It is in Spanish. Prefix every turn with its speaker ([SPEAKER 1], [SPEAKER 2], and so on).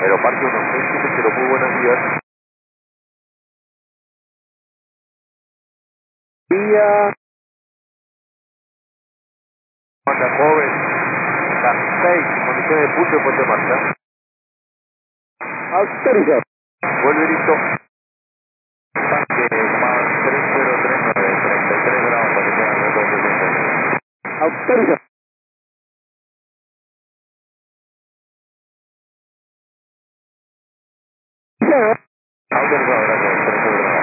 [SPEAKER 1] Aeroparque 1670, muy buenos días. Día. Manda joven, las 6, condiciones de pulso, puente marcha.
[SPEAKER 2] Autoriza.
[SPEAKER 1] Vuelve listo. Parque más 3039, 33 grados, condiciones de 263.
[SPEAKER 2] Autoriza.